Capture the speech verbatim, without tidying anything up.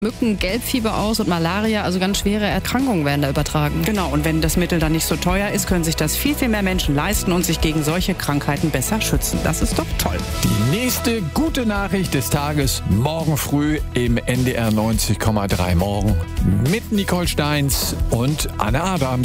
Mücken, Gelbfieber aus und Malaria, also ganz schwere Erkrankungen werden da übertragen. Genau, und wenn das Mittel dann nicht so teuer ist, können sich das viel, viel mehr Menschen leisten und sich gegen solche Krankheiten besser schützen. Das ist doch toll. Die nächste gute Nachricht des Tages morgen früh im N D R neunzig Komma drei Morgen mit Nicole Steins und Anne Adams.